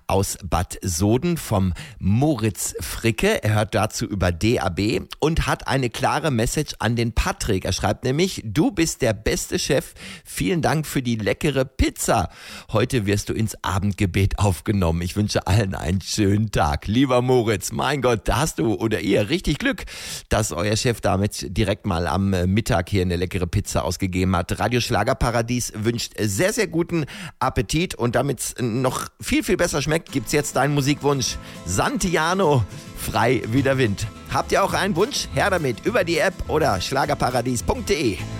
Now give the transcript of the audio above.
aus Bad Soden vom Moritz Fricke. Er hört dazu über DAB und hat eine klare Message an den Patrick. Er schreibt nämlich: Du bist der beste Chef. Vielen Dank für die leckere Pizza. Heute wirst du ins Abendgebet aufgenommen. Ich wünsche allen einen schönen Tag. Lieber Moritz, mein Gott, da hast du oder ihr richtig Glück, dass euer Chef damit direkt mal am Mittag hier eine leckere Pizza ausgegeben hat. Radio Schlagerparadies wünscht sehr, sehr guten Appetit, und damit es noch viel, viel besser schmeckt, gibt's jetzt deinen Musikwunsch. Santiano, frei wie der Wind. Habt ihr auch einen Wunsch? Her damit über die App oder schlagerparadies.de.